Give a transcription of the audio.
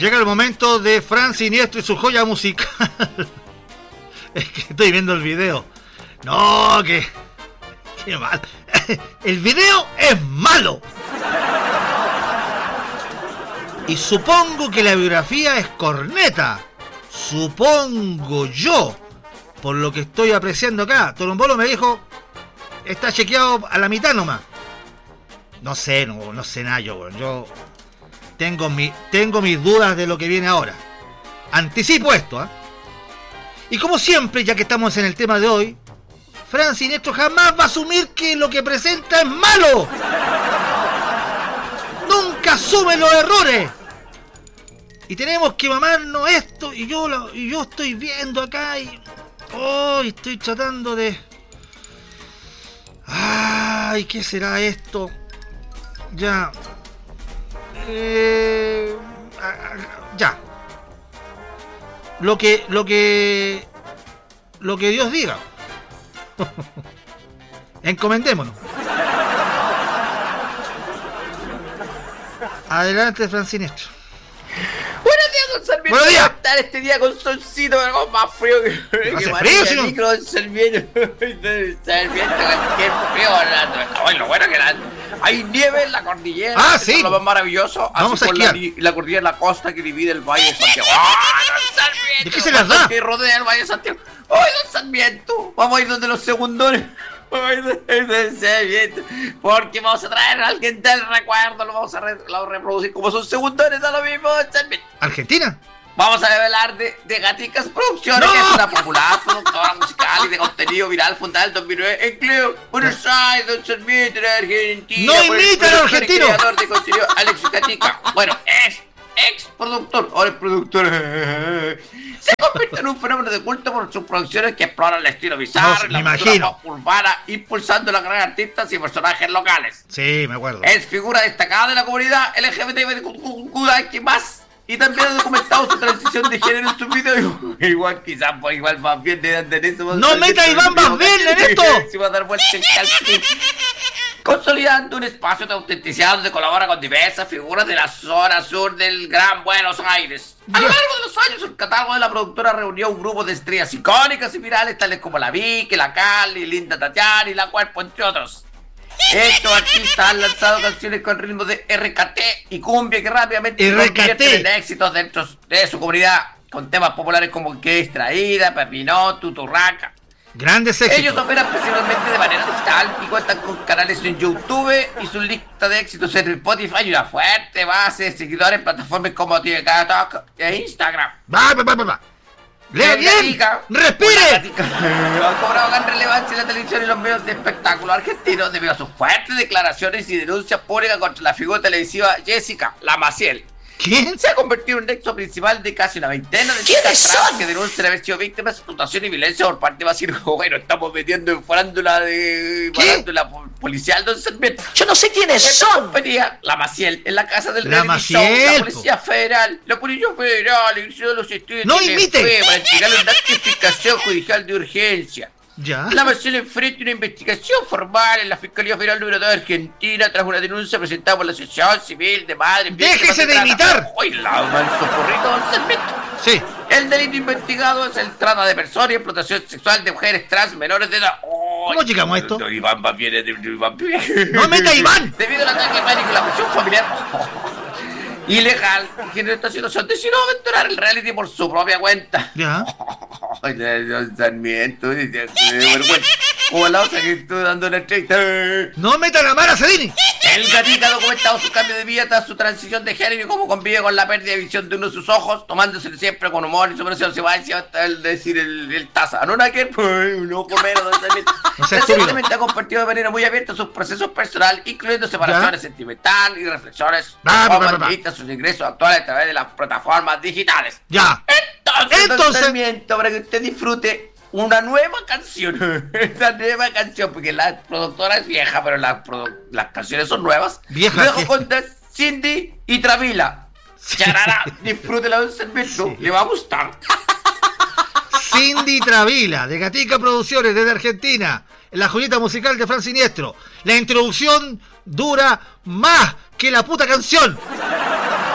Llega el momento de Fran Siniestro y su joya musical. Es que estoy viendo el video. No, qué mal. El video es malo. Y supongo que la biografía es corneta. Supongo yo. Por lo que estoy apreciando acá. Torombolo me dijo, está chequeado a la mitad nomás. No sé nada yo tengo mis dudas de lo que viene ahora. Anticipo esto, ¿eh? Y como siempre, ya que estamos en el tema de hoy, Fran Siniestro jamás va a asumir que lo que presenta es malo. Nunca asume los errores. Y tenemos que mamarnos esto, y yo estoy viendo acá y estoy tratando de... Ay, ¿qué será esto? Ya. Ya. Lo que Dios diga. Encomendémonos. Adelante, Fran Siniestro. Buenos días, don Sarmiento. Buenos días. Estar este día con solcito, algo más frío que ¿Hace frío, señor? micro, don Sarmiento. Sarmiento, qué frío. Lo bueno que hay nieve en la cordillera. Ah, eso sí. es lo más maravilloso. Vamos así a por esquiar. la cordillera de la costa que divide el Valle de Santiago. Don Sarmiento! ¿De qué se las da? Que rodea el Valle de Santiago. ¡Ay, don Sarmiento! Vamos a ir donde los segundones. Ay, don Sarmiento. Porque vamos a traer a alguien del recuerdo. Lo vamos a reproducir como son segundones. Da lo mismo, don Sarmiento. ¿Argentina? Vamos a hablar de Gaticas Producciones, ¡No! que es una popular productora musical y de contenido viral fundada en el 2009 en Cleo, Buenos Aires, don Sarmiento, en Argentina. ¡No imita al argentino! Creador de contenido Alex Gatica. Bueno, es ex productor, ahora es productor. Se convierte en un fenómeno de culto por sus producciones que exploran el estilo bizarro y la cultura pop urbana, impulsando la carrera de artistas y personajes locales. Sí, me acuerdo. Es figura destacada de la comunidad LGBTQ+, y también ha documentado su transición de género en sus videos. Igual más bien de eso. ¡No meta Iván más bien en esto! Se va a dar vuelta en calcetín. Consolidando un espacio de autenticidad donde colabora con diversas figuras de la zona sur del Gran Buenos Aires. A lo largo de los años, el catálogo de la productora reunió un grupo de estrellas icónicas y virales tales como la Vicky, la Cali, Linda Tatiana y la Cuerpo, entre otros. Estos artistas han lanzado canciones con ritmos de RKT y cumbia que rápidamente se convierten en éxitos dentro de su comunidad, con temas populares como Que Extraída, Pepinó, Tuturraca. Grandes éxitos. Ellos operan principalmente de manera digital y cuentan con canales en YouTube y su lista de éxitos en Spotify y una fuerte base de seguidores en plataformas como TikTok e Instagram. Va. ¡Lea bien! ¡Respire! Ha cobrado gran relevancia en la televisión y los medios de espectáculo argentinos debido a sus fuertes declaraciones y denuncias públicas contra la figura televisiva Jessica, la Maciel. ¿Quién? Se ha convertido en un nexo principal de casi una veintena de chicas trans que denuncian haber sido víctimas de explotación y violencia por parte de Basil. Bueno, estamos metiendo en farándula policial, don Sarmiento. Yo no sé quiénes Esta son. compañía, la Maciel, en la casa del La reality show, Maciel, la Policía Federal, inició los estudios ¡No de imite! TLF para entregar una notificación judicial de urgencia. Ya. La Maciel enfrenta una investigación formal en la Fiscalía Federal número 2 de Argentina tras una denuncia presentada por la Asociación Civil de Madres. ¡Déjese de imitar! ¡Uy, la manso porrito, don Sarmiento! Sí. El delito investigado es el trata de personas y explotación sexual de mujeres trans menores de edad. ¿Cómo llegamos a esto? No, Iván va bien, Iván bien. ¡No meta Iván! Debido al ataque de pánico y la presión familiar ilegal que generó esta situación, decidió abandonar el reality por su propia cuenta. Ya. Ay, don Sarmiento, de vergüenza. Como la otra que estuve dando una entrevista. ¡No meta la Mara Cedini! El gatito ha documentado su cambio de vida tras su transición de género y cómo convive con la pérdida de visión de uno de sus ojos, tomándose siempre con humor y superación. Se va hasta el decir el taza. No, nada que un ojo menos, don Sarmiento. O sea, Recientemente ha compartido de manera muy abierta sus procesos personales, incluyendo separaciones sentimentales y reflexiones sobre sus ingresos actuales a través de las plataformas digitales. Ya. Entonces, don Sarmiento, para que usted disfrute una nueva canción. Esta nueva canción, porque la productora es vieja, pero las canciones son nuevas. Vieja. Dejo con Cindy y Travila. Charara, disfrútela, don Sarmiento. Sí. Le va a gustar. Cindy Travila, de Gatica Producciones, desde Argentina. La joyita musical de Fran Siniestro. La introducción dura más que la puta canción.